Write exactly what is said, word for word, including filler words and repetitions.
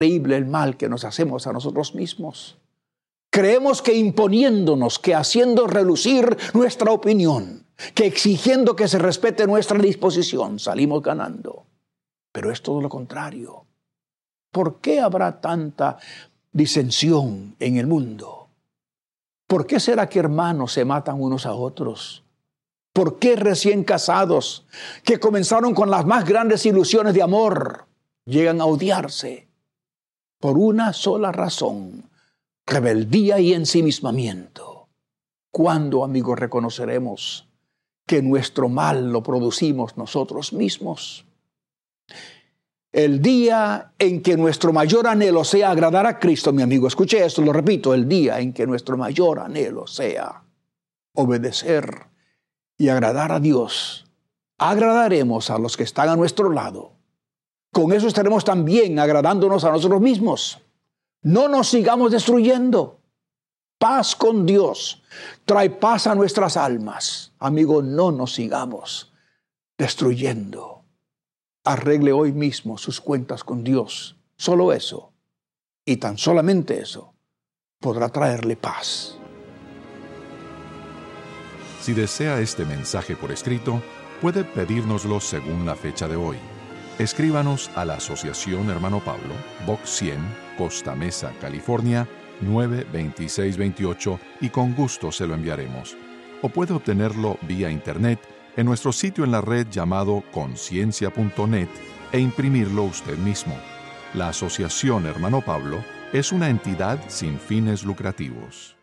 terrible el mal que nos hacemos a nosotros mismos. Creemos que imponiéndonos, que haciendo relucir nuestra opinión, que exigiendo que se respete nuestra disposición, salimos ganando. Pero es todo lo contrario. ¿Por qué habrá tanta disensión en el mundo? ¿Por qué será que hermanos se matan unos a otros? ¿Por qué recién casados, que comenzaron con las más grandes ilusiones de amor, llegan a odiarse? Por una sola razón: rebeldía y ensimismamiento. ¿Cuándo, amigos, reconoceremos que nuestro mal lo producimos nosotros mismos? El día en que nuestro mayor anhelo sea agradar a Cristo, mi amigo, escuche esto, lo repito, el día en que nuestro mayor anhelo sea obedecer y agradar a Dios, agradaremos a los que están a nuestro lado. Con eso estaremos también agradándonos a nosotros mismos. No nos sigamos destruyendo. Paz con Dios trae paz a nuestras almas. Amigo, no nos sigamos destruyendo. Arregle hoy mismo sus cuentas con Dios. Solo eso, y tan solamente eso, podrá traerle paz. Si desea este mensaje por escrito, puede pedírnoslo según la fecha de hoy. Escríbanos a la Asociación Hermano Pablo, Box cien, Costa Mesa, California, nueve veintiséis veintiocho, y con gusto se lo enviaremos. O puede obtenerlo vía internet en nuestro sitio en la red llamado conciencia punto net e imprimirlo usted mismo. La Asociación Hermano Pablo es una entidad sin fines lucrativos.